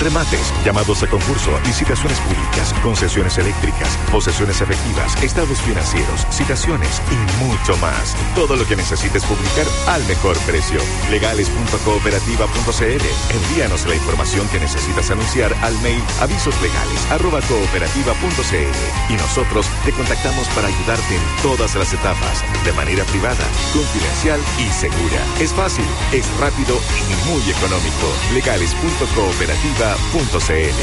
remates, llamados a concurso, licitaciones públicas, concesiones eléctricas, posesiones efectivas, estados financieros, citaciones y mucho más. Todo lo que necesites publicar al mejor precio. Legales.cooperativa.cl. Envíanos la información que necesitas anunciar al mail avisoslegales@cooperativa.cl y nosotros te contactamos para ayudarte en todas las etapas, de manera privada, confidencial y segura. Es fácil, es rápido y muy económico. Legales.cooperativa.cl.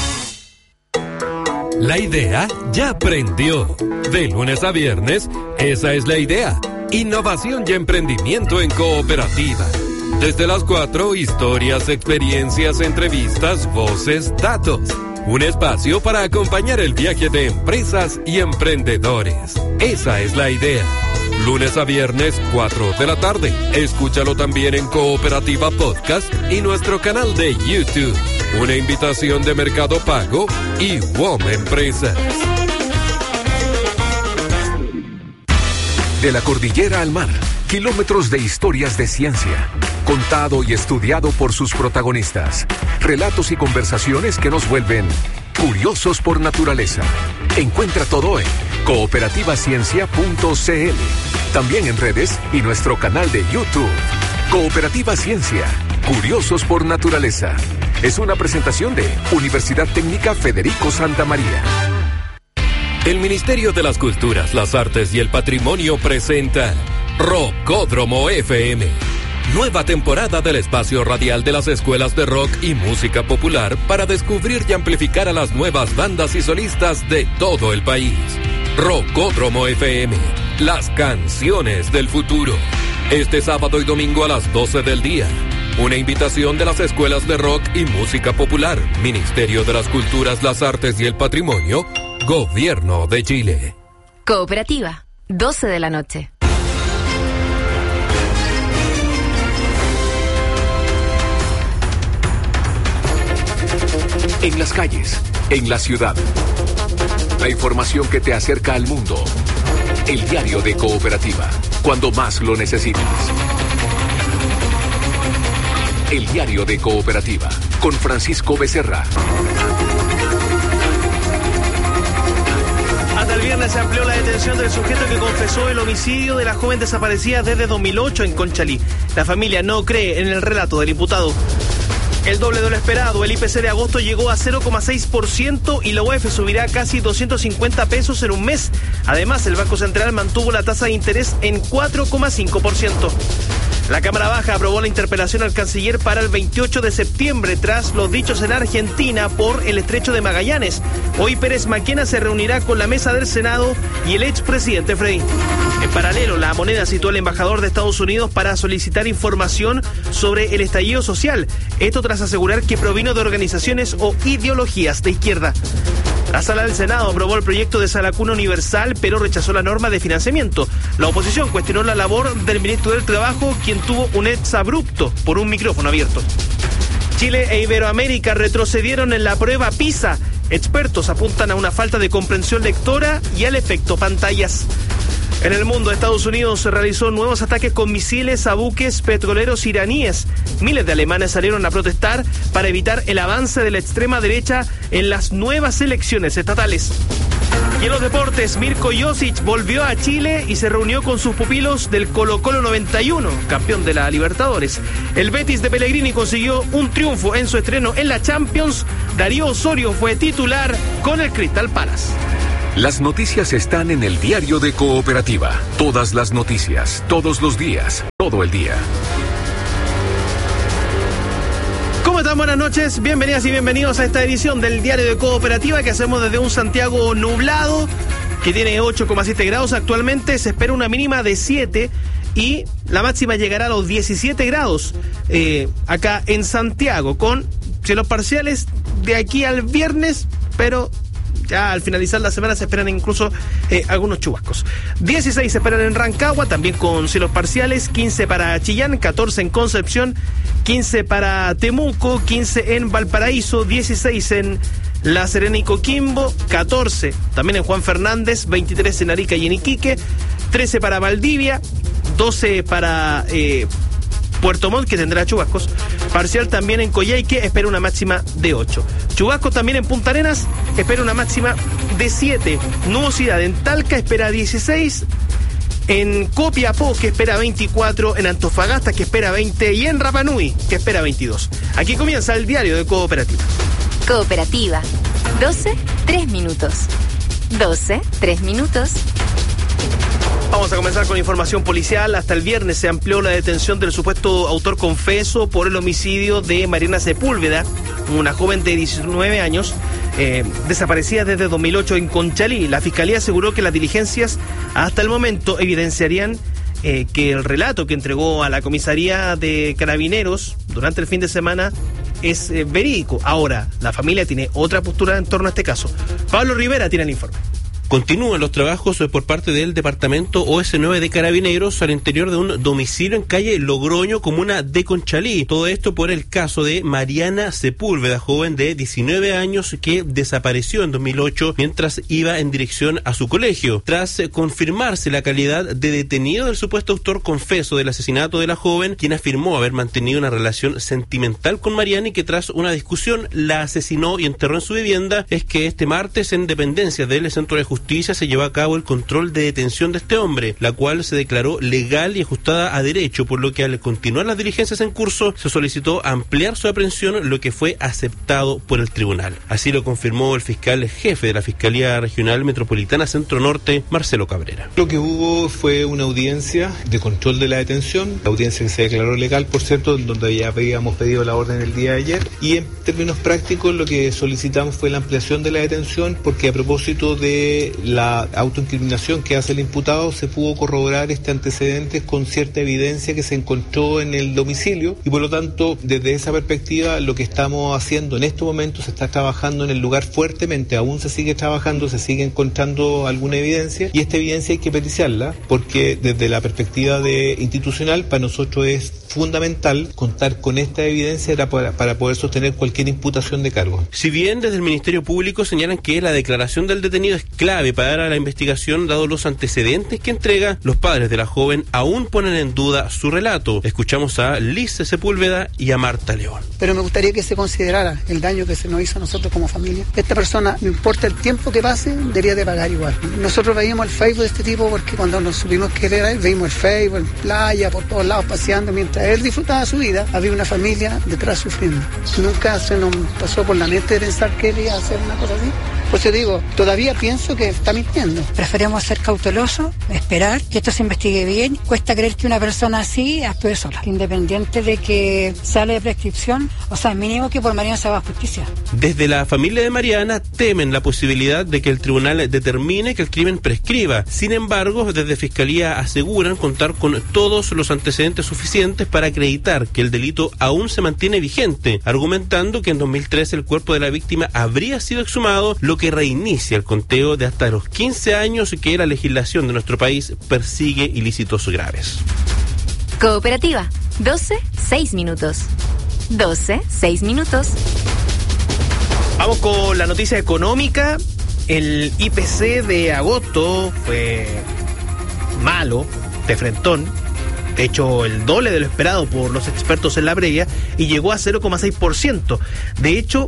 La idea ya prendió. De lunes a viernes, esa es la idea. Innovación y emprendimiento en cooperativa. Desde las 4, historias, experiencias, entrevistas, voces, datos. Un espacio para acompañar el viaje de empresas y emprendedores. Esa es la idea. Lunes a viernes, 4 de la tarde. Escúchalo también en Cooperativa Podcast y nuestro canal de YouTube. Una invitación de Mercado Pago y WOM Empresas. De la cordillera al mar, kilómetros de historias de ciencia, contado y estudiado por sus protagonistas. Relatos y conversaciones que nos vuelven curiosos por naturaleza. Encuentra todo en cooperativaciencia.cl. También en redes y nuestro canal de YouTube. Cooperativa Ciencia, curiosos por naturaleza. Es una presentación de Universidad Técnica Federico Santa María. El Ministerio de las Culturas, las Artes y el Patrimonio presenta Rockódromo FM. Nueva temporada del espacio radial de las escuelas de rock y música popular para descubrir y amplificar a las nuevas bandas y solistas de todo el país. Rockódromo FM, las canciones del futuro. Este sábado y domingo a las 12 del día. Una invitación de las escuelas de rock y música popular, Ministerio de las Culturas, las Artes y el Patrimonio, Gobierno de Chile. Cooperativa, 12 de la noche. En las calles, en la ciudad. La información que te acerca al mundo. El diario de Cooperativa, cuando más lo necesites. El diario de Cooperativa, con Francisco Becerra. Hasta el viernes se amplió la detención del sujeto que confesó el homicidio de la joven desaparecida desde 2008 en Conchalí. La familia no cree en el relato del imputado. El doble de lo esperado, el IPC de agosto llegó a 0,6% y la UEF subirá casi 250 pesos en un mes. Además, el Banco Central mantuvo la tasa de interés en 4,5%. La Cámara Baja aprobó la interpelación al canciller para el 28 de septiembre tras los dichos en Argentina por el Estrecho de Magallanes. Hoy Pérez Maquena se reunirá con la mesa del Senado y el expresidente Frey. En paralelo, La Moneda citó al embajador de Estados Unidos para solicitar información sobre el estallido social. Esto tras asegurar que provino de organizaciones o ideologías de izquierda. La Sala del Senado aprobó el proyecto de Sala Cuna Universal, pero rechazó la norma de financiamiento. La oposición cuestionó la labor del ministro del Trabajo, quien tuvo un exabrupto por un micrófono abierto. Chile e Iberoamérica retrocedieron en la prueba PISA. Expertos apuntan a una falta de comprensión lectora y al efecto pantallas. En el mundo, Estados Unidos realizó nuevos ataques con misiles a buques petroleros iraníes. Miles de alemanes salieron a protestar para evitar el avance de la extrema derecha en las nuevas elecciones estatales. Y en los deportes, Mirko Josic volvió a Chile y se reunió con sus pupilos del Colo-Colo 91, campeón de la Libertadores. El Betis de Pellegrini consiguió un triunfo en su estreno en la Champions. Darío Osorio fue titular con el Crystal Palace. Las noticias están en el diario de Cooperativa. Todas las noticias, todos los días, todo el día. ¿Cómo están? Buenas noches, bienvenidas y bienvenidos a esta edición del diario de Cooperativa que hacemos desde un Santiago nublado que tiene 8,7 grados actualmente. Se espera una mínima de 7 y la máxima llegará a los 17 grados acá en Santiago, con cielos parciales de aquí al viernes, pero ya al finalizar la semana se esperan incluso algunos chubascos. 16 se esperan en Rancagua, también con cielos parciales. 15 para Chillán, 14 en Concepción, 15 para Temuco, 15 en Valparaíso, 16 en La Serena y Coquimbo, 14 también en Juan Fernández, 23 en Arica y en Iquique, 13 para Valdivia, 12 para Puerto Montt, que tendrá chubascos. Parcial también en Coyhaique, espera una máxima de 8. Chubascos también en Punta Arenas, espera una máxima de 7. Nubosidad en Talca, espera 16. En Copiapó, que espera 24, en Antofagasta, que espera 20, y en Rapa Nui, que espera 22. Aquí comienza el diario de Cooperativa. Cooperativa. 12, 3 minutos. 12, 3 minutos. Vamos a comenzar con información policial. Hasta el viernes se amplió la detención del supuesto autor confeso por el homicidio de Mariana Sepúlveda, una joven de 19 años, desaparecida desde 2008 en Conchalí. La Fiscalía aseguró que las diligencias hasta el momento evidenciarían que el relato que entregó a la comisaría de Carabineros durante el fin de semana es verídico. Ahora, la familia tiene otra postura en torno a este caso. Pablo Rivera tiene el informe. Continúan los trabajos por parte del Departamento OS9 de Carabineros al interior de un domicilio en calle Logroño, comuna de Conchalí. Todo esto por el caso de Mariana Sepúlveda, joven de 19 años que desapareció en 2008 mientras iba en dirección a su colegio. Tras confirmarse la calidad de detenido del supuesto autor confeso del asesinato de la joven, quien afirmó haber mantenido una relación sentimental con Mariana y que tras una discusión la asesinó y enterró en su vivienda, es que este martes en dependencias del Centro de Justicia se llevó a cabo el control de detención de este hombre, la cual se declaró legal y ajustada a derecho, por lo que al continuar las diligencias en curso se solicitó ampliar su aprehensión, lo que fue aceptado por el tribunal. Así lo confirmó el fiscal jefe de la Fiscalía Regional Metropolitana Centro Norte, Marcelo Cabrera. Lo que hubo fue una audiencia de control de la detención, la audiencia que se declaró legal, por cierto, donde ya habíamos pedido la orden el día de ayer, y en términos prácticos lo que solicitamos fue la ampliación de la detención, porque a propósito de la autoincriminación que hace el imputado se pudo corroborar este antecedente con cierta evidencia que se encontró en el domicilio, y por lo tanto desde esa perspectiva lo que estamos haciendo en estos momentos, se está trabajando en el lugar fuertemente, aún se sigue trabajando, se sigue encontrando alguna evidencia, y esta evidencia hay que periciarla porque desde la perspectiva institucional para nosotros es fundamental contar con esta evidencia para poder sostener cualquier imputación de cargo. Si bien desde el Ministerio Público señalan que la declaración del detenido es clave para la investigación, dado los antecedentes que entrega, los padres de la joven aún ponen en duda su relato. Escuchamos a Liz Sepúlveda y a Marta León. Pero me gustaría que se considerara el daño que se nos hizo a nosotros como familia. Esta persona, no importa el tiempo que pase, debería de pagar igual. Nosotros veíamos el Facebook de este tipo porque cuando nos supimos que era él, veíamos el Facebook, en playa, por todos lados paseando, mientras él disfrutaba su vida, había una familia detrás sufriendo. Nunca se nos pasó por la mente de pensar que él iba a hacer una cosa así. Por eso digo, todavía pienso que está mintiendo. Preferimos ser cautelosos, esperar que esto se investigue bien. Cuesta creer que una persona así actúe sola, independiente de que sale de prescripción, o sea, mínimo que por Mariana se haga justicia. Desde la familia de Mariana temen la posibilidad de que el tribunal determine que el crimen prescriba. Sin embargo, desde Fiscalía aseguran contar con todos los antecedentes suficientes para acreditar que el delito aún se mantiene vigente, argumentando que en 2013 el cuerpo de la víctima habría sido exhumado, lo que reinicia el conteo de hasta los 15 años que la legislación de nuestro país persigue ilícitos graves. Cooperativa, 12, 6 minutos. 12, 6 minutos. Vamos con la noticia económica. El IPC de agosto fue malo, de frentón. De hecho, el doble de lo esperado por los expertos en la previa, y llegó a 0,6%. De hecho,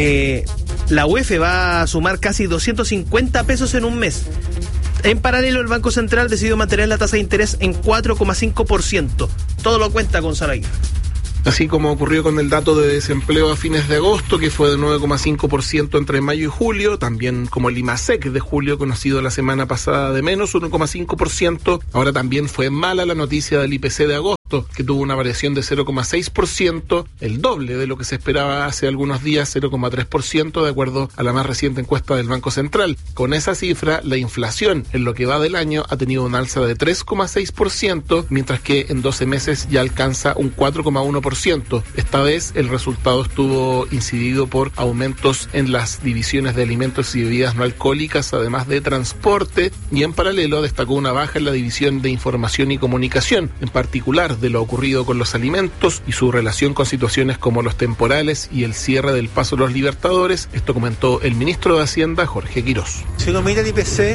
la UEF va a sumar casi 250 pesos en un mes. En paralelo, el Banco Central decidió mantener la tasa de interés en 4,5%. Todo lo cuenta Gonzalo Aguirre. Así como ocurrió con el dato de desempleo a fines de agosto, que fue de 9,5% entre mayo y julio, también como el IMASEC de julio, conocido la semana pasada, de menos 1,5%, ahora también fue mala la noticia del IPC de agosto, que tuvo una variación de 0,6%, el doble de lo que se esperaba hace algunos días, 0,3%, de acuerdo a la más reciente encuesta del Banco Central. Con esa cifra, la inflación en lo que va del año ha tenido un alza de 3,6%, mientras que en 12 meses ya alcanza un 4,1%. Esta vez el resultado estuvo incidido por aumentos en las divisiones de alimentos y bebidas no alcohólicas, además de transporte, y en paralelo destacó una baja en la división de información y comunicación, en particular de lo ocurrido con los alimentos y su relación con situaciones como los temporales y el cierre del Paso de los Libertadores. Esto comentó el ministro de Hacienda, Jorge Quirós. Si uno mira el IPC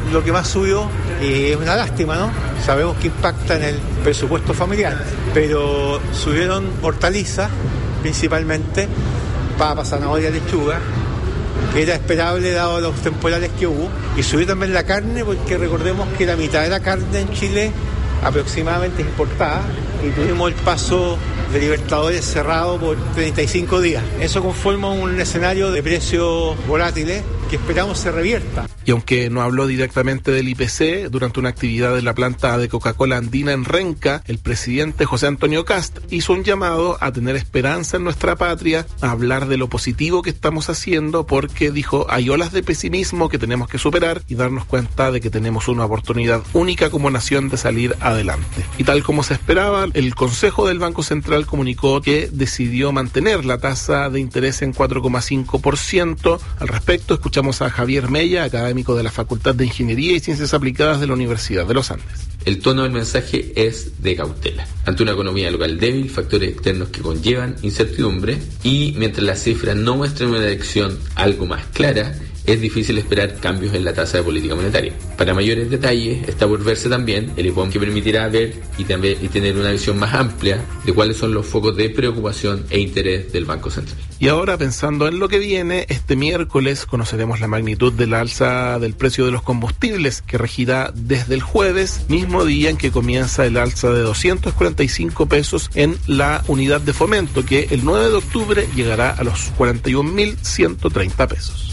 lo que más subió es una lástima, ¿no? Sabemos que impacta en el presupuesto familiar, pero subieron hortalizas, principalmente papa, zanahoria, lechuga, que era esperable dado los temporales que hubo, y subió también la carne, porque recordemos que la mitad de la carne en Chile aproximadamente es importada, y tuvimos el paso de Libertadores cerrado por 35 días. Eso conforma un escenario de precios volátiles que esperamos se revierta. Y aunque no habló directamente del IPC, durante una actividad en la planta de Coca-Cola Andina en Renca, el presidente José Antonio Kast hizo un llamado a tener esperanza en nuestra patria, a hablar de lo positivo que estamos haciendo, porque dijo, hay olas de pesimismo que tenemos que superar y darnos cuenta de que tenemos una oportunidad única como nación de salir adelante. Y tal como se esperaba, el Consejo del Banco Central comunicó que decidió mantener la tasa de interés en 4,5%. Al respecto, escuchamos a Javier Mella, académico de la Facultad de Ingeniería y Ciencias Aplicadas de la Universidad de los Andes. El tono del mensaje es de cautela. Ante una economía local débil, factores externos que conllevan incertidumbre, y mientras las cifras no muestren una dirección algo más clara, es difícil esperar cambios en la tasa de política monetaria. Para mayores detalles, está por verse también el IPOM, que permitirá ver y tener una visión más amplia de cuáles son los focos de preocupación e interés del Banco Central. Y ahora, pensando en lo que viene, este miércoles conoceremos la magnitud del alza del precio de los combustibles, que regirá desde el jueves, mismo día en que comienza el alza de 245 pesos en la unidad de fomento, que el 9 de octubre llegará a los 41.130 pesos.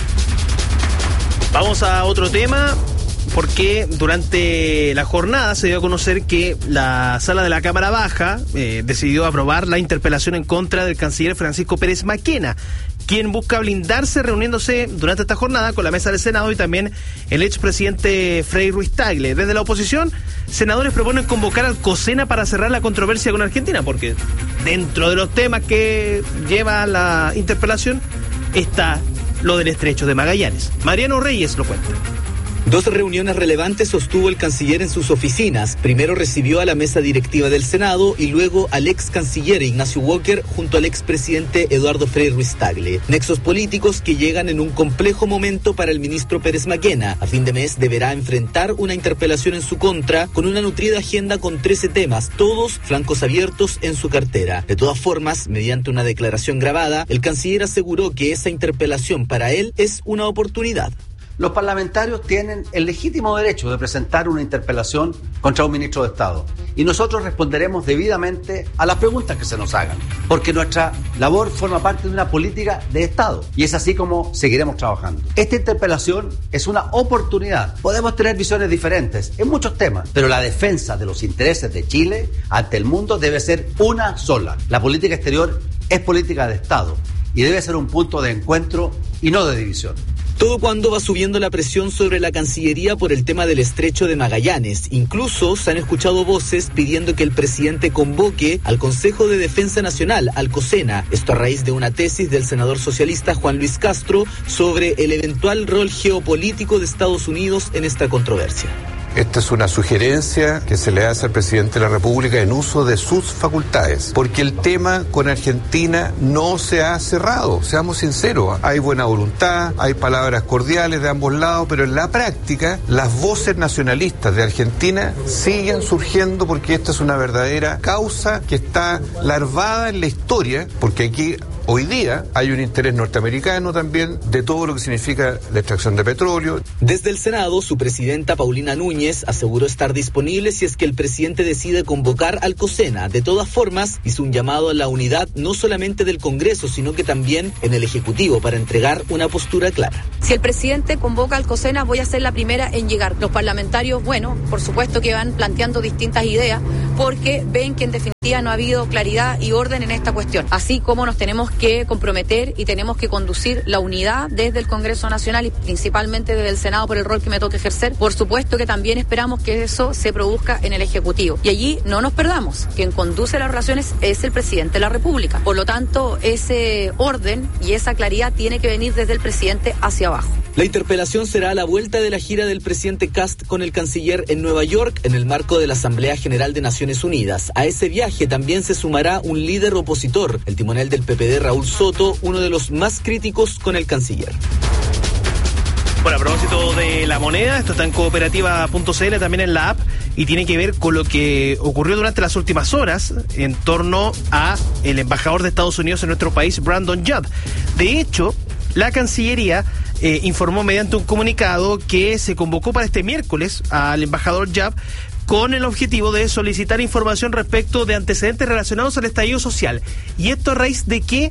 Vamos a otro tema, porque durante la jornada se dio a conocer que la sala de la Cámara Baja decidió aprobar la interpelación en contra del canciller Francisco Pérez Maquena, quien busca blindarse reuniéndose durante esta jornada con la mesa del Senado y también el expresidente Frei Ruiz-Tagle. Desde la oposición, senadores proponen convocar al COSENA para cerrar la controversia con Argentina, porque dentro de los temas que lleva la interpelación está lo del estrecho de Magallanes. Mariano Reyes lo cuenta. Dos reuniones relevantes sostuvo el canciller en sus oficinas. Primero recibió a la mesa directiva del Senado y luego al ex canciller Ignacio Walker junto al expresidente Eduardo Frei Ruiz-Tagle. Nexos políticos que llegan en un complejo momento para el ministro Pérez Maquena. A fin de mes deberá enfrentar una interpelación en su contra con una nutrida agenda con 13 temas, todos flancos abiertos en su cartera. De todas formas, mediante una declaración grabada, el canciller aseguró que esa interpelación para él es una oportunidad. Los parlamentarios tienen el legítimo derecho de presentar una interpelación contra un ministro de Estado y nosotros responderemos debidamente a las preguntas que se nos hagan, porque nuestra labor forma parte de una política de Estado y es así como seguiremos trabajando. Esta interpelación es una oportunidad. Podemos tener visiones diferentes en muchos temas, pero la defensa de los intereses de Chile ante el mundo debe ser una sola. La política exterior es política de Estado y debe ser un punto de encuentro y no de división. Todo cuando va subiendo la presión sobre la Cancillería por el tema del estrecho de Magallanes. Incluso se han escuchado voces pidiendo que el presidente convoque al Consejo de Defensa Nacional, al COSENA. Esto a raíz de una tesis del senador socialista Juan Luis Castro sobre el eventual rol geopolítico de Estados Unidos en esta controversia. Esta es una sugerencia que se le hace al presidente de la República en uso de sus facultades, porque el tema con Argentina no se ha cerrado, seamos sinceros, hay buena voluntad, hay palabras cordiales de ambos lados, pero en la práctica las voces nacionalistas de Argentina siguen surgiendo porque esta es una verdadera causa que está larvada en la historia, porque aquí hoy día hay un interés norteamericano también de todo lo que significa la extracción de petróleo. Desde el Senado, su presidenta Paulina Núñez aseguró estar disponible si es que el presidente decide convocar al COSENA. De todas formas, hizo un llamado a la unidad no solamente del Congreso, sino que también en el Ejecutivo para entregar una postura clara. Si el presidente convoca al COSENA, voy a ser la primera en llegar. Los parlamentarios, bueno, por supuesto que van planteando distintas ideas porque ven que en definitiva no ha habido claridad y orden en esta cuestión. Así como nos tenemos que comprometer y tenemos que conducir la unidad desde el Congreso Nacional y principalmente desde el Senado por el rol que me toca ejercer. Por supuesto que también esperamos que eso se produzca en el Ejecutivo. Y allí no nos perdamos. Quien conduce las relaciones es el presidente de la República. Por lo tanto, ese orden y esa claridad tiene que venir desde el presidente hacia abajo. La interpelación será a la vuelta de la gira del presidente Kast con el canciller en Nueva York en el marco de la Asamblea General de Naciones Unidas. A ese viaje también se sumará un líder opositor, el timonel del PPD Raúl Soto, uno de los más críticos con el canciller. Bueno, a propósito de la moneda, esto está en cooperativa.cl, también en la app, y tiene que ver con lo que ocurrió durante las últimas horas en torno a el embajador de Estados Unidos en nuestro país, Brandon Judd. De hecho, la Cancillería informó mediante un comunicado que se convocó para este miércoles al embajador Judd con el objetivo de solicitar información respecto de antecedentes relacionados al estallido social. Y esto a raíz de que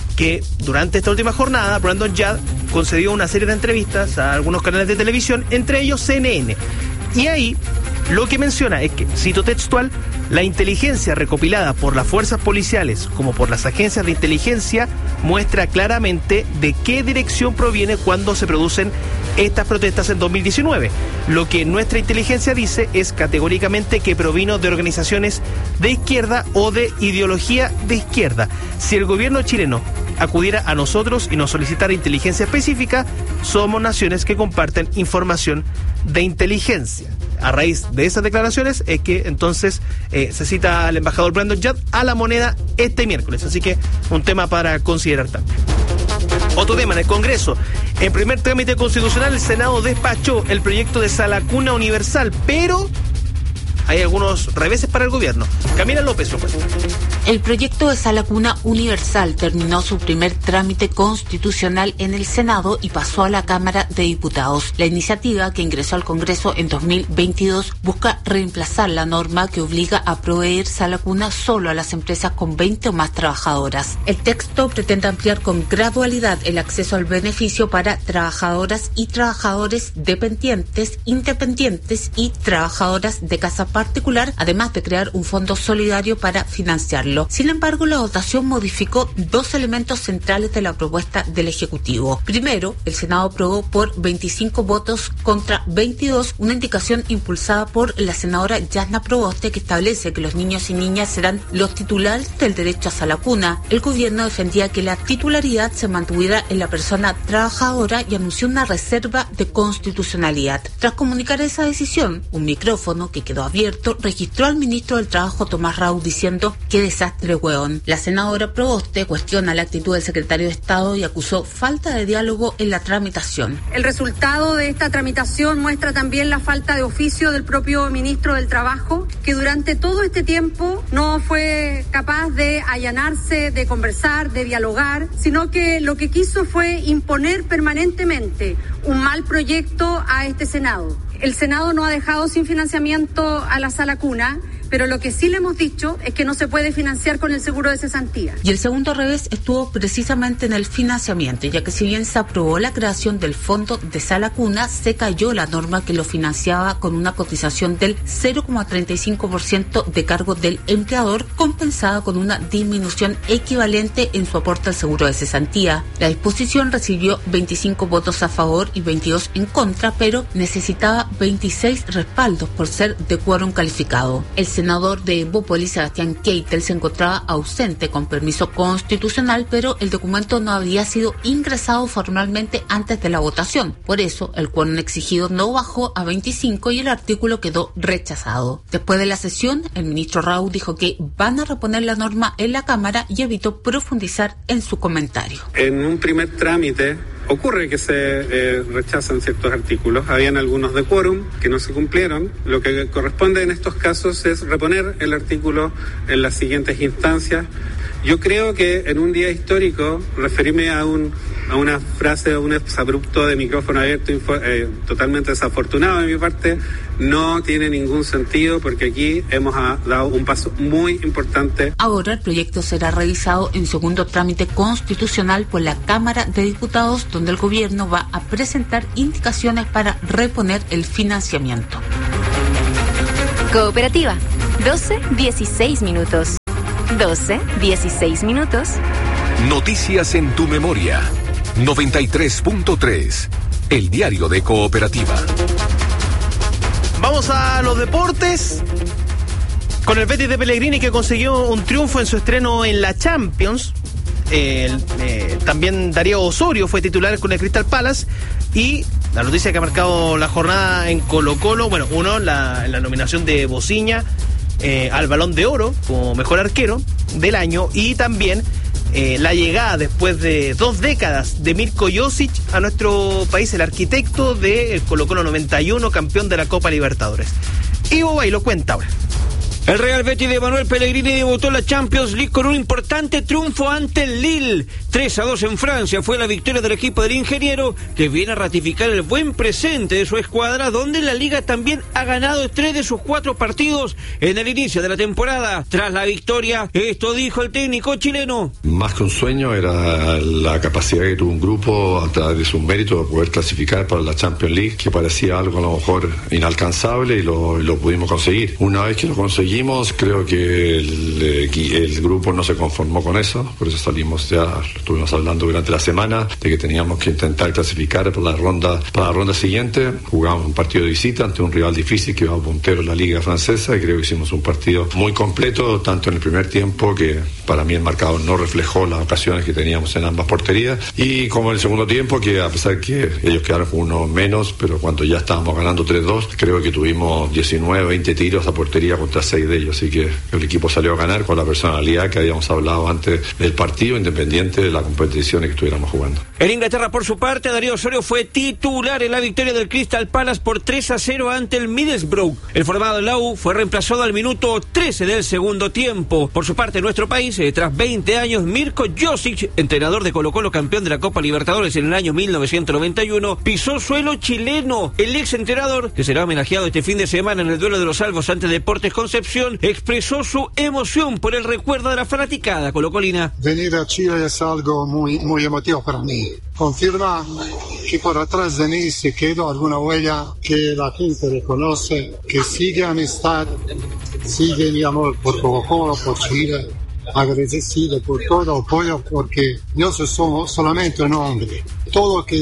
durante esta última jornada Brandon Judd concedió una serie de entrevistas a algunos canales de televisión, entre ellos CNN. Y ahí lo que menciona es que, cito textual, la inteligencia recopilada por las fuerzas policiales como por las agencias de inteligencia muestra claramente de qué dirección proviene cuando se producen estas protestas en 2019. Lo que nuestra inteligencia dice es categóricamente que provino de organizaciones de izquierda o de ideología de izquierda. Si el gobierno chileno acudiera a nosotros y nos solicitara inteligencia específica, somos naciones que comparten información de inteligencia. A raíz de esas declaraciones es que entonces se cita al embajador Brandon Judd a la moneda este miércoles. Así que un tema para considerar también. Otro tema en el Congreso. En primer trámite constitucional, el Senado despachó el proyecto de sala cuna universal, pero hay algunos reveses para el gobierno. Camila López lo cuenta. El proyecto de sala cuna universal terminó su primer trámite constitucional en el Senado y pasó a la Cámara de Diputados. La iniciativa, que ingresó al Congreso en 2022, busca reemplazar la norma que obliga a proveer sala cuna solo a las empresas con 20 o más trabajadoras. El texto pretende ampliar con gradualidad el acceso al beneficio para trabajadoras y trabajadores dependientes, independientes y trabajadoras de casa particular, además de crear un fondo solidario para financiarlo. Sin embargo, la votación modificó dos elementos centrales de la propuesta del Ejecutivo. Primero, el Senado aprobó por 25 votos contra 22 una indicación impulsada por la senadora Yasna Proboste que establece que los niños y niñas serán los titulares del derecho a sala cuna. El gobierno defendía que la titularidad se mantuviera en la persona trabajadora y anunció una reserva de constitucionalidad. Tras comunicar esa decisión, un micrófono que quedó abierto registró al ministro del Trabajo Tomás Raúl diciendo: "Qué desastre, hueón". La senadora Proboste cuestiona la actitud del secretario de Estado y acusó falta de diálogo en la tramitación. El resultado de esta tramitación muestra también la falta de oficio del propio ministro del Trabajo, que durante todo este tiempo no fue capaz de allanarse, de conversar, de dialogar, sino que lo que quiso fue imponer permanentemente un mal proyecto a este Senado. El Senado no ha dejado sin financiamiento a la sala cuna, pero lo que sí le hemos dicho es que no se puede financiar con el seguro de cesantía. Y el segundo revés estuvo precisamente en el financiamiento, ya que si bien se aprobó la creación del fondo de sala cuna, se cayó la norma que lo financiaba con una cotización del 0,35% de cargo del empleador, compensada con una disminución equivalente en su aporte al seguro de cesantía. La disposición recibió 25 votos a favor y 22 en contra, pero necesitaba 26 respaldos por ser de quórum calificado. El senador de Bópoli, Sebastián Keitel, se encontraba ausente con permiso constitucional, pero el documento no había sido ingresado formalmente antes de la votación. Por eso, el quórum exigido no bajó a 25 y el artículo quedó rechazado. Después de la sesión, el ministro Raúl dijo que van a reponer la norma en la Cámara y evitó profundizar en su comentario. En un primer trámite ocurre que se rechazan ciertos artículos. Habían algunos de quórum que no se cumplieron. Lo que corresponde en estos casos es reponer el artículo en las siguientes instancias. Yo creo que en un día histórico, referirme a una frase, a un exabrupto de micrófono abierto totalmente desafortunado de mi parte, no tiene ningún sentido, porque aquí hemos dado un paso muy importante. Ahora el proyecto será revisado en segundo trámite constitucional por la Cámara de Diputados, donde el gobierno va a presentar indicaciones para reponer el financiamiento. Cooperativa, 12:16 minutos. 12:16 minutos. Noticias en tu memoria. 93.3. El diario de Cooperativa. Vamos a los deportes. Con el Betis de Pellegrini, que consiguió un triunfo en su estreno en la Champions. También Darío Osorio fue titular con el Crystal Palace. Y la noticia que ha marcado la jornada en Colo-Colo, bueno, la nominación de Bociña al Balón de Oro como mejor arquero del año, y también la llegada después de 2 décadas de Mirko Josic a nuestro país, el arquitecto del Colo-Colo 91, campeón de la Copa Libertadores. Ivo Bay lo cuenta ahora. El Real Betis de Manuel Pellegrini debutó en la Champions League con un importante triunfo ante el Lille. 3-2 en Francia fue la victoria del equipo del ingeniero, que viene a ratificar el buen presente de su escuadra, donde la Liga también ha ganado 3 de sus 4 partidos en el inicio de la temporada. Tras la victoria, esto dijo el técnico chileno. Más que un sueño, era la capacidad que tuvo un grupo a través de sus méritos de poder clasificar para la Champions League, que parecía algo a lo mejor inalcanzable, y lo pudimos conseguir. Una vez que lo conseguimos, creo que el grupo no se conformó con eso, por eso salimos, ya estuvimos hablando durante la semana de que teníamos que intentar clasificar para la ronda siguiente. Jugamos un partido de visita ante un rival difícil que iba puntero en la liga francesa, y creo que hicimos un partido muy completo, tanto en el primer tiempo, que para mí el marcador no reflejó las ocasiones que teníamos en ambas porterías, y como en el segundo tiempo, que a pesar que ellos quedaron con uno menos, pero cuando ya estábamos ganando 3-2, creo que tuvimos 19, 20 tiros a portería contra 6 de ellos, así que el equipo salió a ganar con la personalidad que habíamos hablado antes del partido, independiente de las competiciones que estuviéramos jugando. En Inglaterra, por su parte, Darío Osorio fue titular en la victoria del Crystal Palace por 3-0 ante el Middlesbrough. El formado en la U fue reemplazado al minuto 13 del segundo tiempo. Por su parte, en nuestro país, tras 20 años, Mirko Josic, entrenador de Colo-Colo, campeón de la Copa Libertadores en el año 1991, pisó suelo chileno. El ex entrenador, que será homenajeado este fin de semana en el duelo de los salvos ante Deportes Concepción, expresó su emoción por el recuerdo de la fanaticada colocolina. Venir a Chile es algo muy emotivo para mí. Confirma que por atrás de mí se quedó alguna huella que la gente reconoce, que sigue amistad, sigue mi amor por Colo-Colo, por Chile. Agradecido por todo apoyo, porque yo soy solamente un hombre. Todo lo que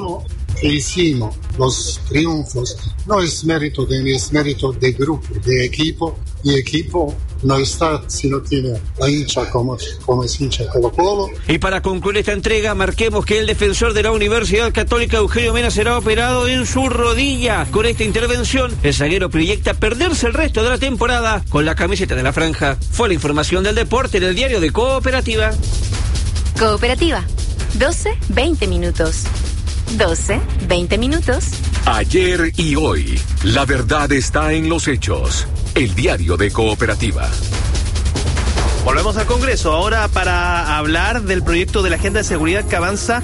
hicimos, los triunfos, no es mérito de mí, es mérito de grupo, de equipo, y equipo no está si no tiene la hincha como es hincha Colo-Colo. Y para concluir esta entrega, marquemos que el defensor de la Universidad Católica, Eugenio Mena, será operado en su rodilla. Con esta intervención, el zaguero proyecta perderse el resto de la temporada con la camiseta de la franja. Fue la información del deporte en el diario de Cooperativa. Cooperativa, 12-20 minutos. 12-20 minutos. Ayer y hoy, la verdad está en los hechos. El diario de Cooperativa. Volvemos al Congreso ahora para hablar del proyecto de la Agenda de Seguridad que avanza,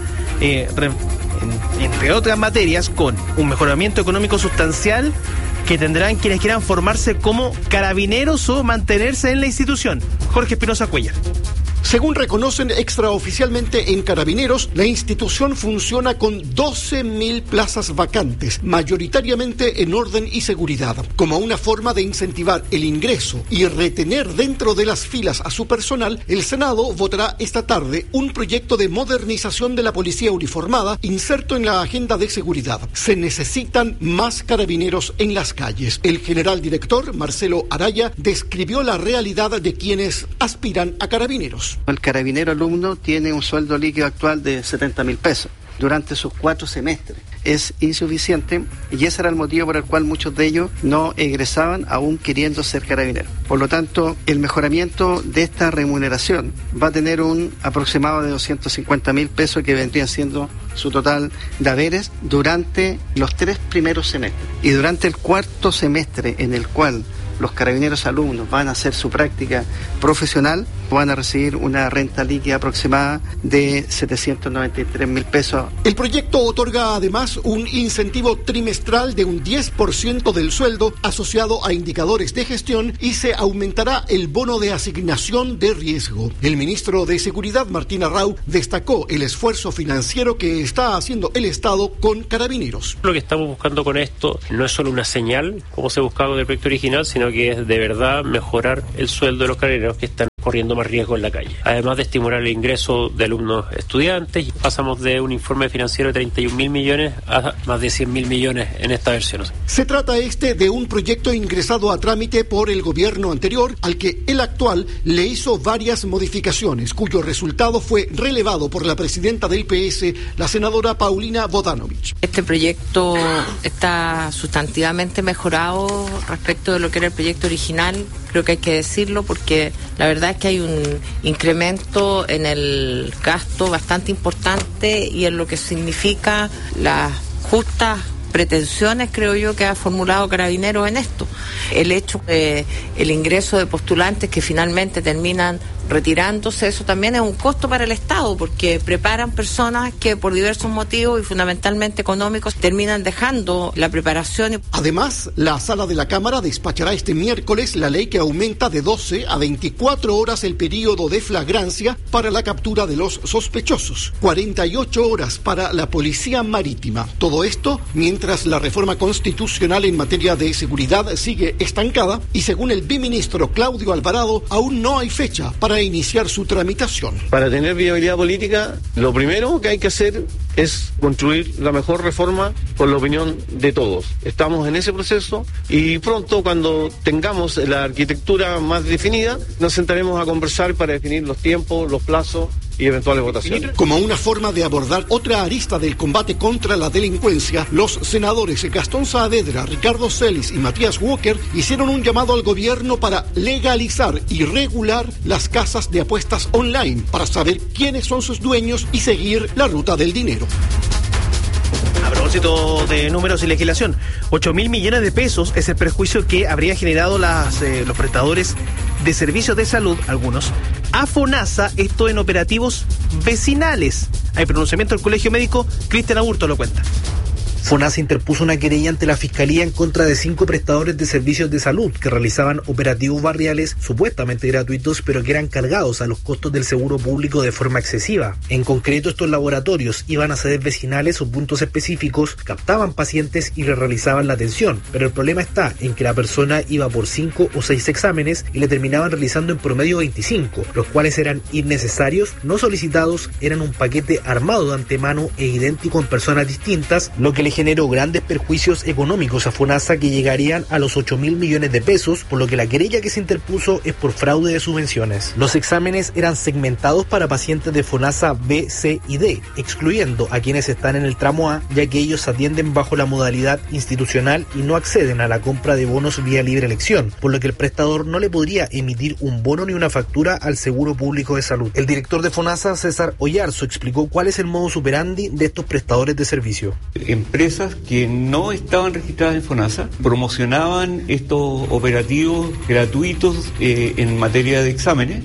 entre otras materias, con un mejoramiento económico sustancial que tendrán quienes quieran formarse como carabineros o mantenerse en la institución. Jorge Espinosa Cuellar. Según reconocen extraoficialmente en Carabineros, la institución funciona con 12.000 plazas vacantes, mayoritariamente en orden y seguridad. Como una forma de incentivar el ingreso y retener dentro de las filas a su personal, el Senado votará esta tarde un proyecto de modernización de la policía uniformada inserto en la agenda de seguridad. Se necesitan más carabineros en las calles. El general director, Marcelo Araya, describió la realidad de quienes aspiran a carabineros. El carabinero alumno tiene un sueldo líquido actual de 70.000 pesos durante sus 4 semestres. Es insuficiente y ese era el motivo por el cual muchos de ellos no egresaban aún queriendo ser carabineros. Por lo tanto, el mejoramiento de esta remuneración va a tener un aproximado de 250.000 pesos que vendrían siendo su total de haberes durante los 3 primeros semestres. Y durante el 4º semestre en el cual los carabineros alumnos van a hacer su práctica profesional, van a recibir una renta líquida aproximada de 793.000 pesos. El proyecto otorga además un incentivo trimestral de un 10% del sueldo asociado a indicadores de gestión y se aumentará el bono de asignación de riesgo. El ministro de Seguridad, Martín Arrau, destacó el esfuerzo financiero que está haciendo el Estado con carabineros. Lo que estamos buscando con esto no es solo una señal, como se buscaba con el proyecto original, sino que es de verdad mejorar el sueldo de los carabineros que están corriendo más riesgo en la calle. Además de estimular el ingreso de alumnos estudiantes, pasamos de un informe financiero de 31.000 millones a más de 100.000 millones en esta versión. Se trata de un proyecto ingresado a trámite por el gobierno anterior, al que el actual le hizo varias modificaciones, cuyo resultado fue relevado por la presidenta del PS, la senadora Paulina Bodanovich. Este proyecto está sustantivamente mejorado respecto de lo que era el proyecto original creo que hay que decirlo, porque la verdad es que hay un incremento en el gasto bastante importante y en lo que significa las justas pretensiones, creo yo, que ha formulado Carabineros en esto. El hecho de el ingreso de postulantes que finalmente terminan retirándose, eso también es un costo para el Estado, porque preparan personas que por diversos motivos y fundamentalmente económicos terminan dejando la preparación. Además, la Sala de la Cámara despachará este miércoles la ley que aumenta de 12 a 24 horas el periodo de flagrancia para la captura de los sospechosos, 48 horas para la Policía Marítima. Todo esto mientras la reforma constitucional en materia de seguridad sigue estancada y, según el viceministro Claudio Alvarado, aún no hay fecha para iniciar su tramitación. Para tener viabilidad política, lo primero que hay que hacer es construir la mejor reforma con la opinión de todos. Estamos en ese proceso y pronto, cuando tengamos la arquitectura más definida, nos sentaremos a conversar para definir los tiempos, los plazos y eventuales votaciones. Como una forma de abordar otra arista del combate contra la delincuencia, los senadores Gastón Saavedra, Ricardo Celis y Matías Walker hicieron un llamado al gobierno para legalizar y regular las casas de apuestas online, para saber quiénes son sus dueños y seguir la ruta del dinero. A propósito de números y legislación, 8.000 millones de pesos es el perjuicio que habría generado los prestadores de servicios de salud, algunos, a FONASA, esto en operativos vecinales. Hay pronunciamiento del Colegio Médico, Cristian Aburto lo cuenta. FONASA interpuso una querella ante la Fiscalía en contra de 5 prestadores de servicios de salud que realizaban operativos barriales supuestamente gratuitos, pero que eran cargados a los costos del seguro público de forma excesiva. En concreto, estos laboratorios iban a sedes vecinales o puntos específicos, captaban pacientes y le realizaban la atención, pero el problema está en que la persona iba por 5 o 6 exámenes y le terminaban realizando en promedio 25, los cuales eran innecesarios, no solicitados, eran un paquete armado de antemano e idéntico en personas distintas, lo que le generó grandes perjuicios económicos a FONASA que llegarían a los 8.000 millones de pesos, por lo que la querella que se interpuso es por fraude de subvenciones. Los exámenes eran segmentados para pacientes de FONASA B, C y D, excluyendo a quienes están en el tramo A, ya que ellos atienden bajo la modalidad institucional y no acceden a la compra de bonos vía libre elección, por lo que el prestador no le podría emitir un bono ni una factura al Seguro Público de Salud. El director de FONASA, César Oyarzo, explicó cuál es el modus operandi de estos prestadores de servicio. Empresas que no estaban registradas en FONASA promocionaban estos operativos gratuitos en materia de exámenes.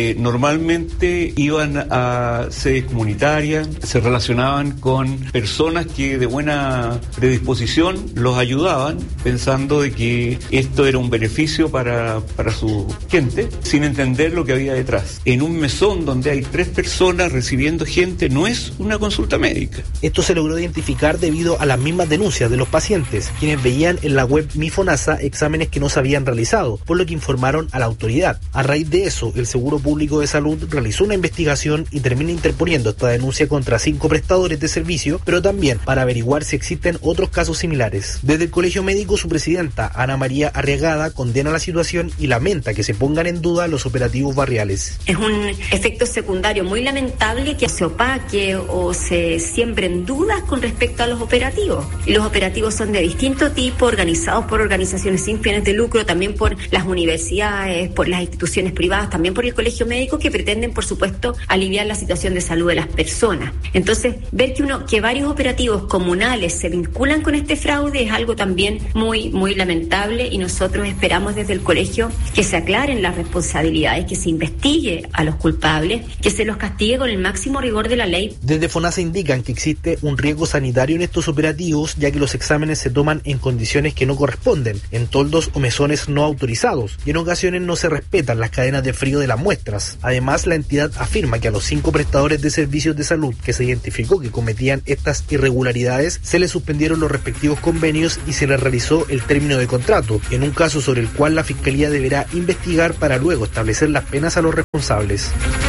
Normalmente iban a sedes comunitarias, se relacionaban con personas que de buena predisposición los ayudaban, pensando de que esto era un beneficio para su gente, sin entender lo que había detrás. En un mesón donde hay 3 personas recibiendo gente, no es una consulta médica. Esto se logró identificar debido a las mismas denuncias de los pacientes, quienes veían en la web Mi FONASA exámenes que no se habían realizado, por lo que informaron a la autoridad. A raíz de eso, el Seguro Público de Salud realizó una investigación y termina interponiendo esta denuncia contra 5 prestadores de servicio, pero también para averiguar si existen otros casos similares. Desde el Colegio Médico, su presidenta, Ana María Arriagada, condena la situación y lamenta que se pongan en duda los operativos barriales. Es un efecto secundario muy lamentable que se opaque o se siembren dudas con respecto a los operativos. Y los operativos son de distinto tipo, organizados por organizaciones sin fines de lucro, también por las universidades, por las instituciones privadas, también por el Colegio Médico, que pretenden, por supuesto, aliviar la situación de salud de las personas. Entonces, ver que varios operativos comunales se vinculan con este fraude es algo también muy, muy lamentable, y nosotros esperamos desde el colegio que se aclaren las responsabilidades, que se investigue a los culpables, que se los castigue con el máximo rigor de la ley. Desde FONASA indican que existe un riesgo sanitario en estos operativos, ya que los exámenes se toman en condiciones que no corresponden, en toldos o mesones no autorizados, y en ocasiones no se respetan las cadenas de frío de las muestras. Además, la entidad afirma que a los 5 prestadores de servicios de salud que se identificó que cometían estas irregularidades, se les suspendieron los respectivos convenios y se les realizó el término de contrato, en un caso sobre el cual la Fiscalía deberá investigar para luego establecer las penas a los responsables.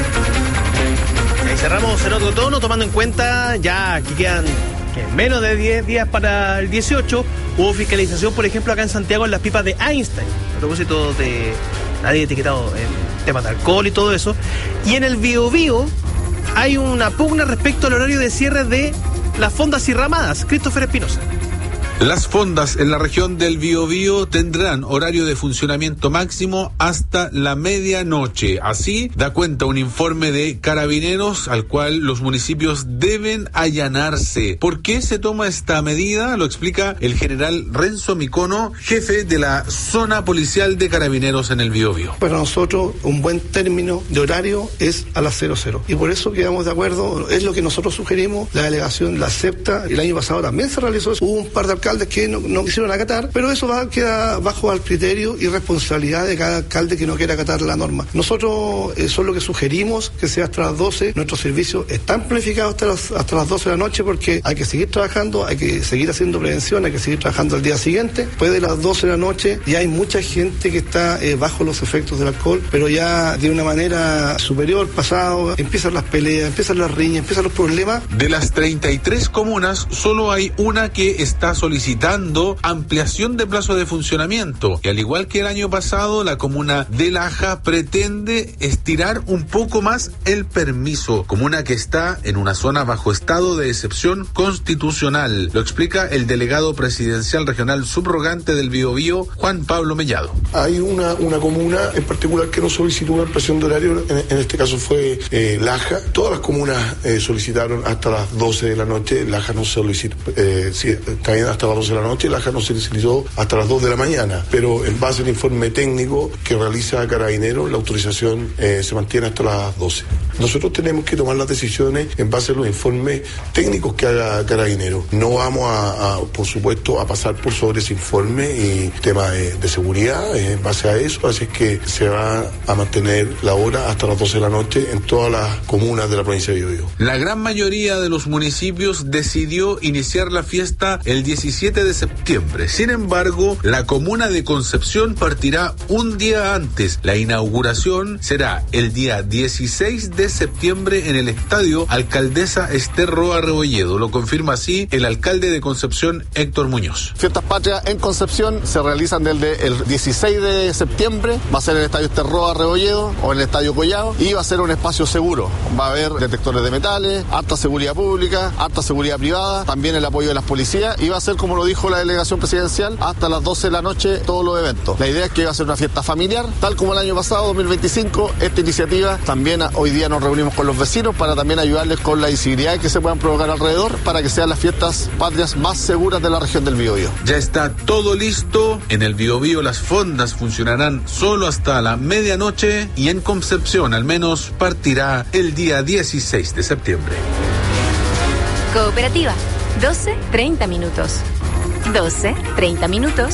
Y cerramos en otro tono, tomando en cuenta ya que quedan menos de 10 días para el 18. Hubo fiscalización, por ejemplo, acá en Santiago, en las pipas de Einstein, a propósito de nadie etiquetado en temas de alcohol y todo eso. Y en el Biobío hay una pugna respecto al horario de cierre de las fondas y ramadas. Christopher Espinosa. Las fondas en la región del Biobío tendrán horario de funcionamiento máximo hasta la medianoche. Así da cuenta un informe de Carabineros al cual los municipios deben allanarse. ¿Por qué se toma esta medida? Lo explica el general Renzo Micono, jefe de la zona policial de Carabineros en el Biobío. Para nosotros un buen término de horario es a las 00 y por eso quedamos de acuerdo, es lo que nosotros sugerimos, la delegación la acepta. El año pasado también se realizó, hubo un par de alcaldes que no quisieron acatar, pero eso queda bajo al criterio y responsabilidad de cada alcalde que no quiera acatar la norma. Nosotros eso es lo que sugerimos, que sea hasta las 12. Nuestros servicios están planificados hasta las 12 de la noche porque hay que seguir trabajando, hay que seguir haciendo prevención, hay que seguir trabajando al día siguiente. Después de las 12 de la noche ya hay mucha gente que está bajo los efectos del alcohol, pero ya de una manera superior, pasado, empiezan las peleas, empiezan las riñas, empiezan los problemas. De las 33 comunas, solo hay una que está solicitando ampliación de plazo de funcionamiento. Y al igual que el año pasado, la comuna de Laja pretende estirar un poco más el permiso. Comuna que está en una zona bajo estado de excepción constitucional. Lo explica el delegado presidencial regional subrogante del Biobío, Juan Pablo Mellado. Hay una comuna en particular que no solicitó una ampliación de horario, en este caso fue Laja. Todas las comunas solicitaron hasta las 12 de la noche. Laja no solicitó, está bien, hasta las 12 de la noche. Laja no se solicitó hasta las 2 de la mañana, pero en base al informe técnico que realiza Carabineros, la autorización se mantiene hasta las 12. Nosotros tenemos que tomar las decisiones en base a los informes técnicos que haga Carabineros. No vamos por supuesto, a pasar por sobre ese informe y tema de seguridad en base a eso, así es que se va a mantener la hora hasta las 12 de la noche en todas las comunas de la provincia de Biobío. La gran mayoría de los municipios decidió iniciar la fiesta el 17 de septiembre. Sin embargo, la comuna de Concepción partirá un día antes. La inauguración será el día 16 de septiembre en el estadio Alcaldesa Esther Roa Rebolledo. Lo confirma así el alcalde de Concepción, Héctor Muñoz. Fiestas patrias en Concepción se realizan desde el 16 de septiembre. Va a ser en el estadio Esther Roa Rebolledo o en el estadio Collado y va a ser un espacio seguro. Va a haber detectores de metales, alta seguridad pública, alta seguridad privada, también el apoyo de las policías y va a ser, como lo dijo la delegación presidencial, hasta las 12 de la noche todos los eventos. La idea es que va a ser una fiesta familiar, tal como el año pasado, 2025. Esta iniciativa también hoy día nos reunimos con los vecinos para también ayudarles con la inseguridad que se puedan provocar alrededor para que sean las fiestas patrias más seguras de la región del Biobío. Ya está todo listo. En el Biobío las fondas funcionarán solo hasta la medianoche y en Concepción al menos partirá el día 16 de septiembre. Cooperativa, 12:30 minutos. 12:30 minutos.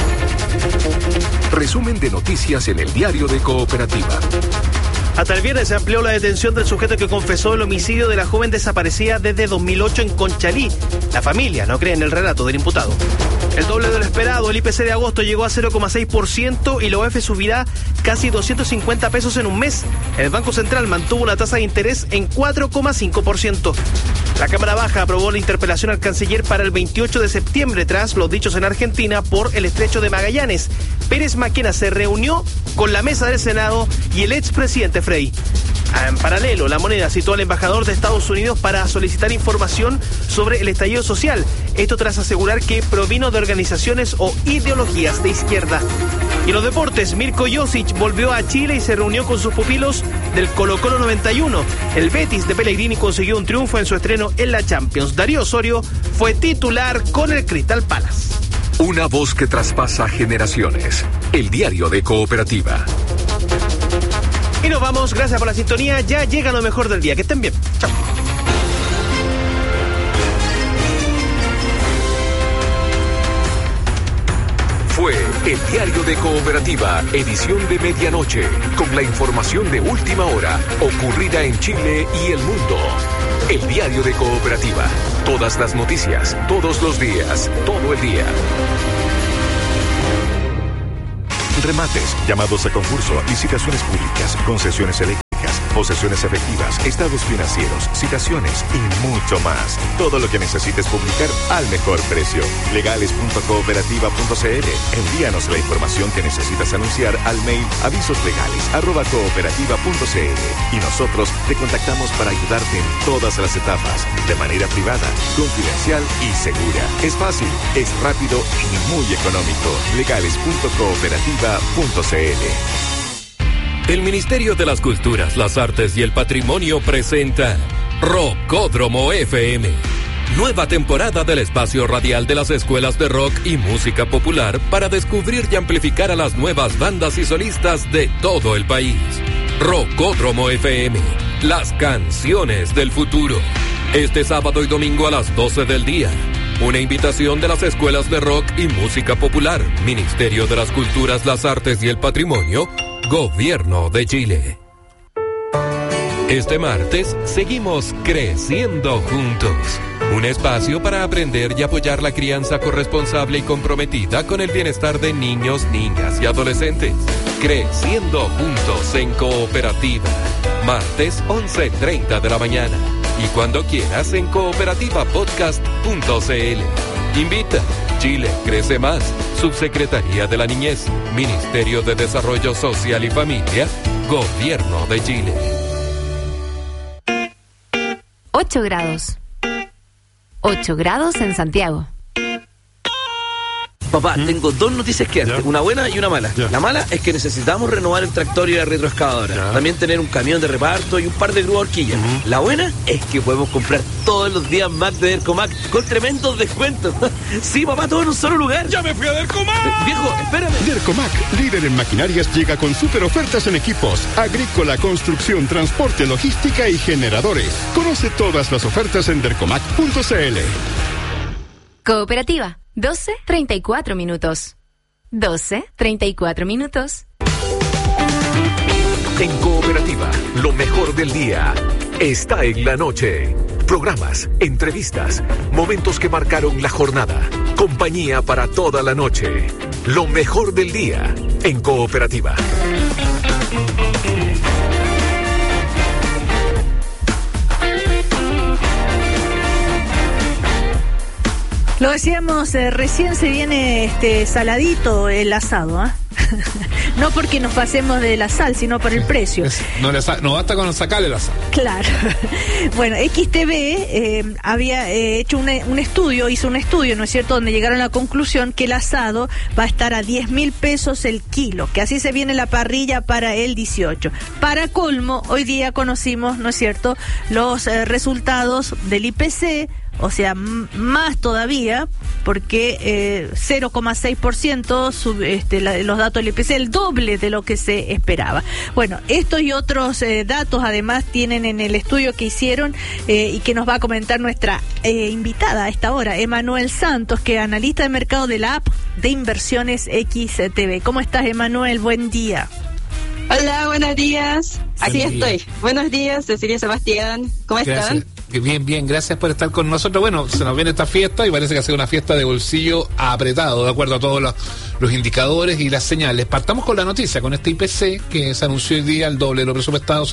Resumen de noticias en el diario de Cooperativa. Hasta el viernes se amplió la detención del sujeto que confesó el homicidio de la joven desaparecida desde 2008 en Conchalí. La familia no cree en el relato del imputado. El doble de lo esperado, el IPC de agosto llegó a 0,6% y la OEF subirá casi 250 pesos en un mes. El Banco Central mantuvo la tasa de interés en 4,5%. La Cámara Baja aprobó la interpelación al canciller para el 28 de septiembre tras los dichos en Argentina por el estrecho de Magallanes. Pérez Maquena se reunió con la mesa del Senado y el expresidente Frey. En paralelo, La Moneda citó al embajador de Estados Unidos para solicitar información sobre el estallido social. Esto tras asegurar que provino de organizaciones o ideologías de izquierda. Y en los deportes, Mirko Josic volvió a Chile y se reunió con sus pupilos del Colo-Colo 91. El Betis de Pellegrini consiguió un triunfo en su estreno en la Champions. Darío Osorio fue titular con el Crystal Palace. Una voz que traspasa generaciones. El diario de Cooperativa. Y nos vamos, gracias por la sintonía. Ya llega lo mejor del día. Que estén bien. Chao. Fue el diario de Cooperativa, edición de medianoche, con la información de última hora, ocurrida en Chile y el mundo. El diario de Cooperativa. Todas las noticias, todos los días, todo el día. Remates, llamados a concurso, licitaciones públicas, concesiones eléctricas, posesiones efectivas, estados financieros, citaciones y mucho más. Todo lo que necesites publicar al mejor precio. Legales.cooperativa.cl. Envíanos la información que necesitas anunciar al mail avisoslegales@cooperativa.cl y nosotros te contactamos para ayudarte en todas las etapas, de manera privada, confidencial y segura. Es fácil, es rápido y muy económico. Legales.cooperativa.cl. El Ministerio de las Culturas, las Artes y el Patrimonio presenta Rockódromo FM. Nueva temporada del espacio radial de las escuelas de rock y música popular para descubrir y amplificar a las nuevas bandas y solistas de todo el país. Rockódromo FM, las canciones del futuro. Este sábado y domingo a las 12 del día. Una invitación de las escuelas de rock y música popular, Ministerio de las Culturas, las Artes y el Patrimonio, Gobierno de Chile. Este martes seguimos creciendo juntos. Un espacio para aprender y apoyar la crianza corresponsable y comprometida con el bienestar de niños, niñas y adolescentes. Creciendo juntos en Cooperativa. Martes 11:30 de la mañana. Y cuando quieras en cooperativapodcast.cl. Invita. Chile crece más. Subsecretaría de la Niñez. Ministerio de Desarrollo Social y Familia. Gobierno de Chile. 8 grados. 8 grados en Santiago. Papá, tengo dos noticias que darte, una buena y una mala. La mala es que necesitamos renovar el tractor y la retroexcavadora. También tener un camión de reparto y un par de grúas horquillas. La buena es que podemos comprar todos los días Mac de Dercomac con tremendos descuentos. Sí, papá, todo en un solo lugar. ¡Ya me fui a Dercomac! Viejo, espérame. Dercomac, líder en maquinarias, llega con super ofertas en equipos, agrícola, construcción, transporte, logística y generadores. Conoce todas las ofertas en dercomac.cl. Cooperativa. 12:34 minutos. 12:34 minutos. En Cooperativa, lo mejor del día está en la noche. Programas, entrevistas, momentos que marcaron la jornada. Compañía para toda la noche. Lo mejor del día en Cooperativa. Lo decíamos, recién se viene saladito el asado, ¿eh? No porque nos pasemos de la sal, sino por el precio. No basta con sacarle la sal. Claro. Bueno, XTV había hecho hizo un estudio, ¿no es cierto?, donde llegaron a la conclusión que el asado va a estar a 10.000 pesos el kilo, que así se viene la parrilla para el 18. Para colmo, hoy día conocimos, ¿no es cierto?, los resultados del IPC. O sea, más todavía, porque 0,6% los datos del IPC, el doble de lo que se esperaba. Bueno, estos y otros datos además tienen en el estudio que hicieron y que nos va a comentar nuestra invitada a esta hora, Emanuel Santos, que es analista de mercado de la app de inversiones XTV. ¿Cómo estás, Emanuel? Buen día. Hola, buenos días. Aquí estoy. Buenos días, Cecilia, Sebastián. ¿Cómo están? Bien, gracias por estar con nosotros. Bueno, se nos viene esta fiesta y parece que ha sido una fiesta de bolsillo apretado, de acuerdo a todos los indicadores y las señales. Partamos con la noticia, con este IPC que se anunció hoy día, el doble de lo presupuestado,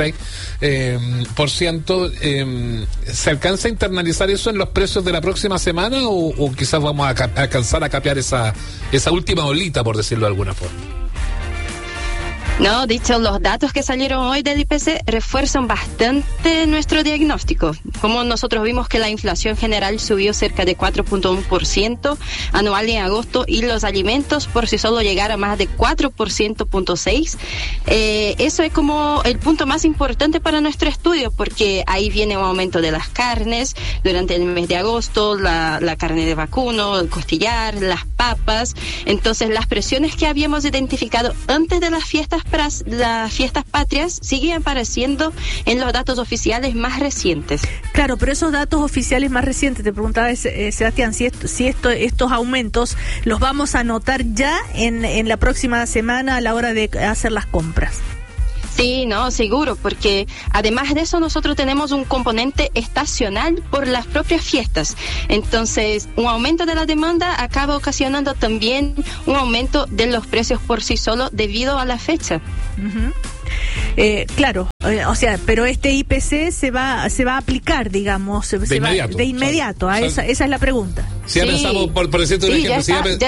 0,6%. ¿Se alcanza a internalizar eso en los precios de la próxima semana o quizás vamos a alcanzar a capear esa última olita, por decirlo de alguna forma? No, dicho, los datos que salieron hoy del IPC refuerzan bastante nuestro diagnóstico. Como nosotros vimos que la inflación general subió cerca de 4.1% anual en agosto y los alimentos por sí solo llegaron a más de 4.6%. Eso es como el punto más importante para nuestro estudio, porque ahí viene un aumento de las carnes durante el mes de agosto, la carne de vacuno, el costillar, las papas. Entonces, las presiones que habíamos identificado antes de las fiestas patrias siguen apareciendo en los datos oficiales más recientes. Claro, pero esos datos oficiales más recientes, te preguntaba, Sebastián, si estos aumentos los vamos a notar ya en la próxima semana a la hora de hacer las compras. Sí, no, seguro, porque además de eso nosotros tenemos un componente estacional por las propias fiestas. Entonces, un aumento de la demanda acaba ocasionando también un aumento de los precios por sí solo debido a la fecha. Claro, O sea, pero este IPC se va a aplicar, digamos, de inmediato. Esa es la pregunta. Si ya pensamos, por decirte un ejemplo,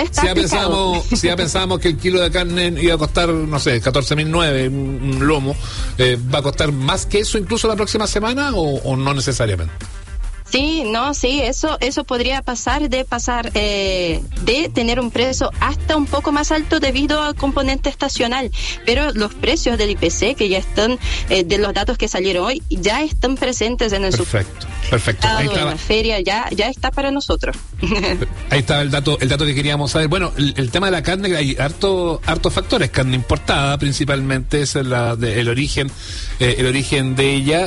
si ya pensábamos que el kilo de carne iba a costar, no sé, 14.009, un lomo, ¿va a costar más que eso incluso la próxima semana o no necesariamente? Sí, eso podría pasar de tener un precio hasta un poco más alto debido al componente estacional, pero los precios del IPC que ya están, de los datos que salieron hoy, ya están presentes en el Perfecto. Ahí estaba. En la feria ya está para nosotros. Ahí estaba el dato que queríamos saber. Bueno, el tema de la carne, hay hartos factores, carne importada principalmente, es el origen de ella,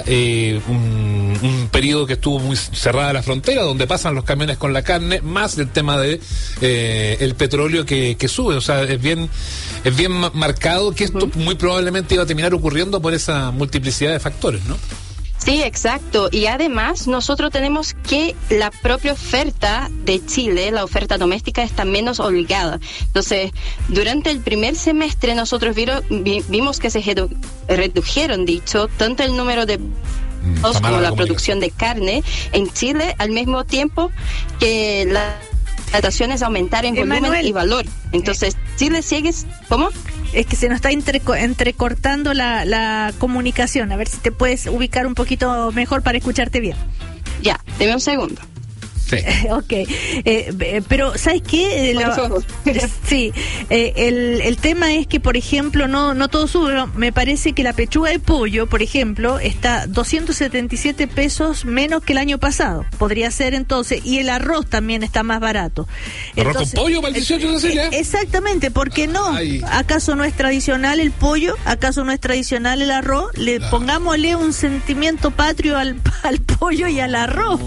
un periodo que estuvo muy cerrada la frontera, donde pasan los camiones con la carne, más el tema de el petróleo que sube. O sea, es bien marcado que esto muy probablemente iba a terminar ocurriendo por esa multiplicidad de factores, ¿no? Sí, exacto. Y además nosotros tenemos que la propia oferta de Chile, la oferta doméstica, está menos holgada. Entonces, durante el primer semestre nosotros vimos que se redujeron, tanto el número de como la producción de carne en Chile, al mismo tiempo que las plantaciones aumentaron en volumen y valor. Entonces, Chile sigue... ¿Cómo? Es que se nos está entrecortando la comunicación. A ver si te puedes ubicar un poquito mejor para escucharte bien. Ya, deme un segundo. Sí. Ok, pero ¿sabes qué? Sí, el tema es que, por ejemplo, no todo sube. Me parece que la pechuga de pollo, por ejemplo, está 277 pesos menos que el año pasado. Podría ser entonces, y el arroz también está más barato. ¿Arroz con pollo para el 18 de Cecilia? Exactamente, ¿por qué no? Ay. ¿Acaso no es tradicional el pollo? ¿Acaso no es tradicional el arroz? Pongámosle un sentimiento patrio al pollo y al arroz.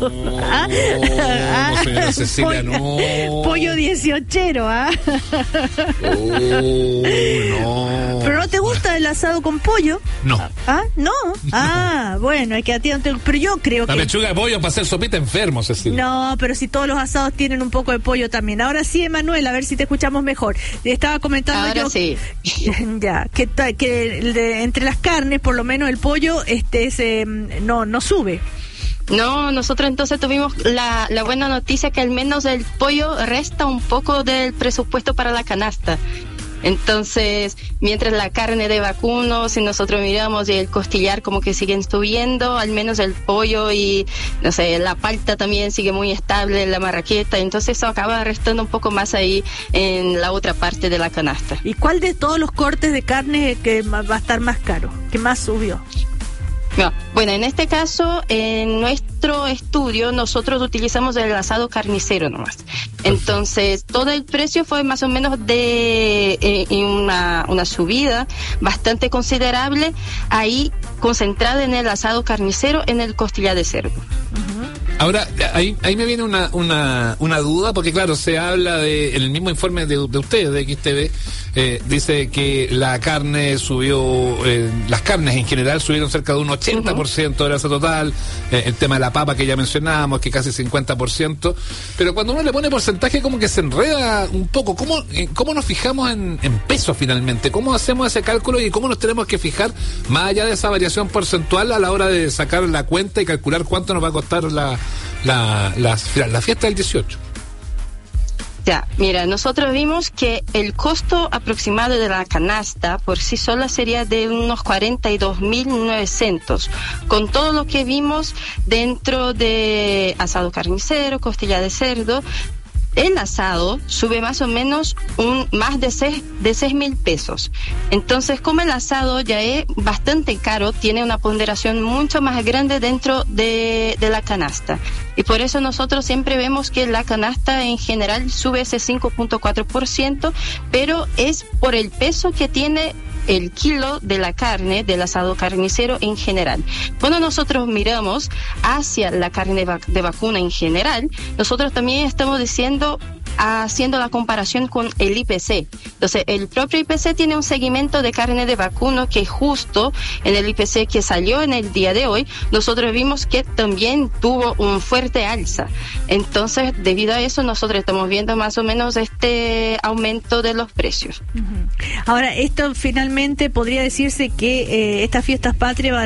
No, señora Cecilia, no. Pollo 18ero, no. ¿Pero no te gusta el asado con pollo? No. ¿No? Bueno, hay que atender. Pero yo creo que... La pechuga de pollo para hacer sopita enfermo, Cecilia. No, pero si todos los asados tienen un poco de pollo también. Ahora sí, Emanuel, a ver si te escuchamos mejor. Estaba comentando ahora sí. Ya, que entre las carnes, por lo menos el pollo no sube. No, nosotros entonces tuvimos la buena noticia que al menos el pollo resta un poco del presupuesto para la canasta. Entonces, mientras la carne de vacuno, si nosotros miramos, y el costillar como que siguen subiendo, al menos el pollo y, no sé, la palta también sigue muy estable, la marraqueta, entonces eso acaba restando un poco más ahí en la otra parte de la canasta. ¿Y cuál de todos los cortes de carne que va a estar más caro? ¿Qué más subió? No, bueno, en este caso, en nuestro estudio, nosotros utilizamos el asado carnicero nomás. Entonces, todo el precio fue más o menos de una subida bastante considerable, ahí concentrada en el asado carnicero, en el costillar de cerdo. Ahora, ahí me viene una duda, porque claro, se habla en el mismo informe de ustedes, de XTV, dice que la carne subió, las carnes en general subieron cerca de un 80% de la grasa total, el tema de la papa que ya mencionábamos, que casi 50%, pero cuando uno le pone porcentaje como que se enreda un poco. ¿Cómo nos fijamos en pesos finalmente? ¿Cómo hacemos ese cálculo y cómo nos tenemos que fijar más allá de esa variación porcentual a la hora de sacar la cuenta y calcular cuánto nos va a costar la fiesta del 18? Ya, mira, nosotros vimos que el costo aproximado de la canasta por sí sola sería de unos 42.900, con todo lo que vimos dentro de asado carnicero, costilla de cerdo. El asado sube más o menos más de 6.000 pesos. Entonces, como el asado ya es bastante caro, tiene una ponderación mucho más grande dentro de la canasta. Y por eso nosotros siempre vemos que la canasta en general sube ese 5.4%, pero es por el peso que tiene el kilo de la carne del asado carnicero en general. Cuando nosotros miramos hacia la carne de vacuna en general, nosotros también estamos haciendo la comparación con el IPC. Entonces, el propio IPC tiene un seguimiento de carne de vacuno que justo en el IPC que salió en el día de hoy, nosotros vimos que también tuvo un fuerte alza. Entonces, debido a eso, nosotros estamos viendo más o menos este aumento de los precios. Ahora, esto finalmente podría decirse que estas fiestas patrias